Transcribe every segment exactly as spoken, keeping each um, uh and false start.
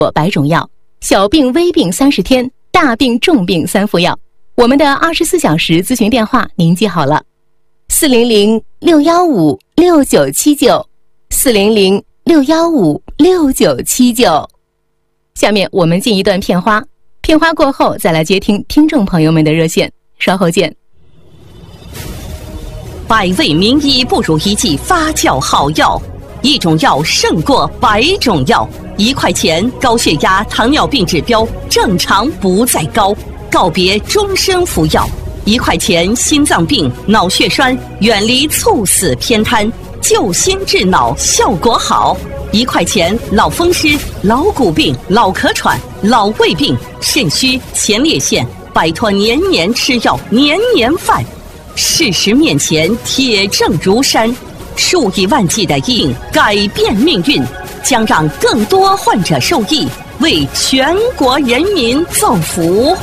百种药，小病微病三十天，大病重病三副药。我们的二十四小时咨询电话您记好了：四零零六幺五六九七九，四零零六幺五六九七九。下面我们进一段片花，片花过后再来接听听众朋友们的热线，稍后见。 百味名医不如一剂发酵好药，一种药胜过百种药。一块钱，高血压、糖尿病指标正常不再高，告别终身服药。一块钱，心脏病、脑血栓远离猝死偏瘫，救心治脑效果好。一块钱，老风湿、老骨病、老咳喘、老胃病、肾虚、前列腺，摆脱年年吃药、年年犯。事实面前，铁证如山，数以万计的医改变命运，将让更多患者受益，为全国人民造福。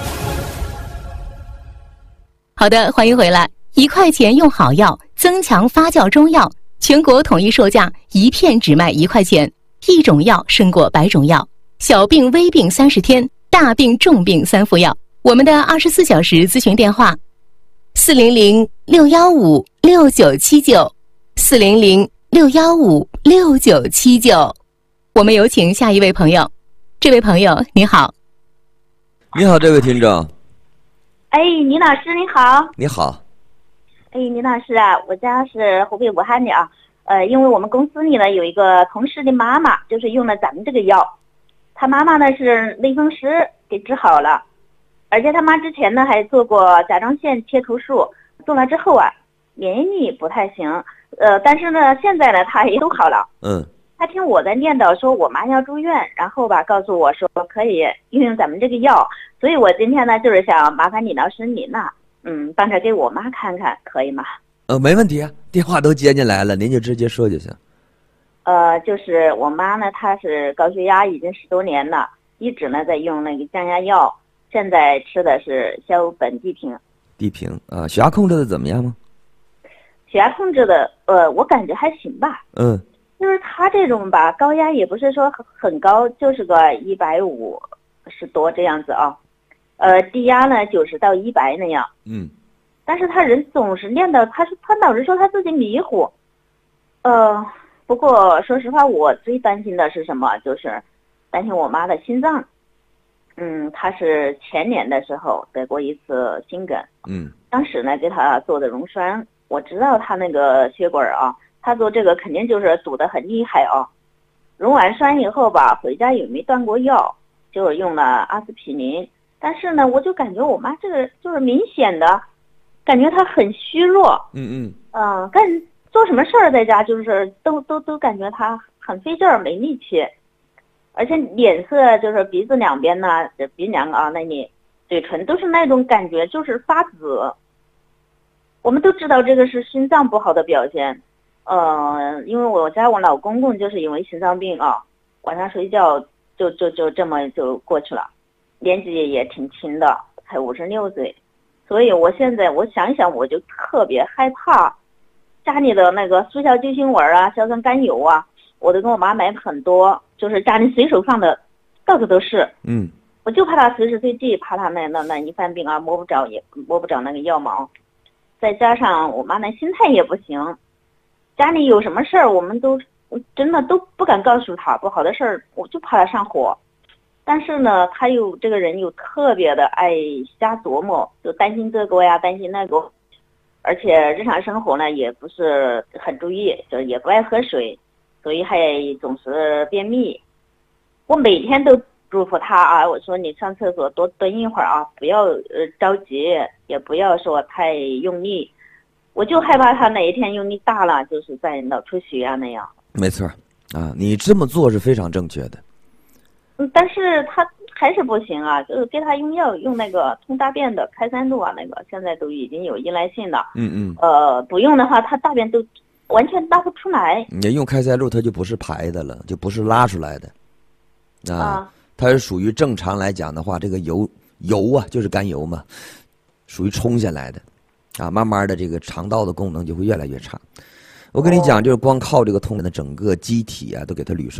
好的，欢迎回来。一块钱用好药，增强发酵中药，全国统一售价，一片只卖一块钱。一种药胜过百种药，小病微病三十天，大病重病三副药。我们的二十四小时咨询电话：四零零六幺五六九七九，四零零六幺五六九七九。我们有请下一位朋友。这位朋友，你好。 你好，这位听众。 哎，倪老师你好。 你好。 哎，倪老师啊，我家是湖北武汉的啊。呃，因为我们公司里呢有一个同事的妈妈，就是用了咱们这个药，他妈妈呢是类风湿给治好了，而且他妈之前呢还做过甲状腺切除术，做了之后啊，免疫力不太行，呃，但是呢现在呢他也都好了。 嗯。 他听我在念叨说我妈要住院，然后吧告诉我说可以运用咱们这个药，所以我今天呢就是想麻烦李老师您呐，嗯，帮着给我妈看看，可以吗？ 呃，没问题啊，电话都接进来了，您就直接说就行。 呃，就是我妈呢，她是高血压已经十多年了，一直呢在用那个降压药，现在吃的是硝苯地平。 地平啊，血压控制的怎么样吗？ 血压控制的，呃，我感觉还行吧。 嗯。 就是他这种吧，高压也不是说很很高，就是个一百五十多这样子啊，呃，低压呢九十到一百那样。 嗯。 但是他人总是念叨，他是他老是说他自己迷糊。呃，不过说实话，我最担心的是什么？就是担心我妈的心脏。嗯，她是前年的时候得过一次心梗。 嗯。 当时呢给她做的溶栓，我知道她那个血管啊。他做这个肯定就是堵得很厉害啊！溶完栓以后吧，回家也没断过药，就用了阿司匹林。但是呢，我就感觉我妈这个就是明显的，感觉她很虚弱。 嗯嗯。 嗯、呃，干做什么事儿在家就是都都都感觉她很费劲儿，没力气，而且脸色就是鼻子两边呢，鼻梁啊那里，嘴唇都是那种感觉，就是发紫。我们都知道这个是心脏不好的表现。呃，因为我家我老公公就是因为心脏病啊，晚上睡觉就就就这么就过去了，年纪也挺轻的，才五十六岁，所以我现在我想想我就特别害怕，家里的那个速效救心丸啊、硝酸甘油啊，我都跟我妈买很多，就是家里随手放的，到处都是。 嗯， 我就怕她随时随地，怕她那那那一犯病啊摸不着也摸不着那个药毛，再加上我妈那心态也不行。家里有什么事儿，我们都真的都不敢告诉他，不好的事儿我就怕他上火。但是呢，他又这个人又特别的爱瞎琢磨，就担心这个呀，担心那个，而且日常生活呢也不是很注意，就也不爱喝水，所以还总是便秘。我每天都嘱咐他啊，我说你上厕所多蹲一会儿啊，不要呃着急，也不要说太用力。我就害怕他哪一天用力大了，就是在脑出血啊那样。 没错啊，你这么做是非常正确的。 嗯，但是他还是不行啊，就是给他用药，用那个通大便的开塞露啊，那个现在都已经有依赖性了。 嗯嗯。 呃，不用的话，他大便都完全拉不出来。 你用开塞露，它就不是排的了，就不是拉出来的。啊。啊它是属于正常来讲的话，这个油油啊，就是甘油嘛，属于冲下来的。啊，慢慢的这个肠道的功能就会越来越差。我跟你讲，就是光靠这个通的整个机体啊，都给它捋顺了。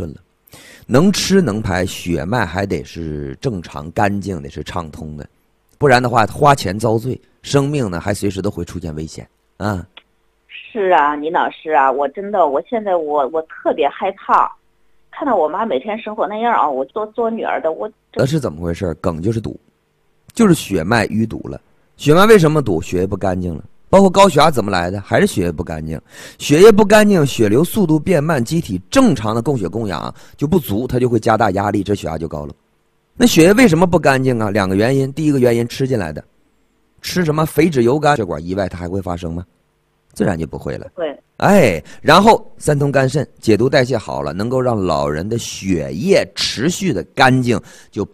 能吃能排，血脉还得是正常干净的，是畅通的，不然的话花钱遭罪，生命呢还随时都会出现危险啊。 是啊，倪老师啊，我真的，我现在我我特别害怕，看到我妈每天生活那样啊，我做做女儿的，我那是怎么回事？梗就是堵，就是血脉淤堵了。血脉为什么堵？血液不干净了。包括高血压怎么来的？还是血液不干净。血液不干净，血流速度变慢，机体正常的供血供氧就不足，它就会加大压力，这血压就高了。那血液为什么不干净啊？两个原因。第一个原因吃进来的，吃什么肥脂油甘血管意外它还会发生吗？自然就不会了。 会。 哎，然后三通肝肾，解毒代谢好了，能够让老人的血液持续的干净，就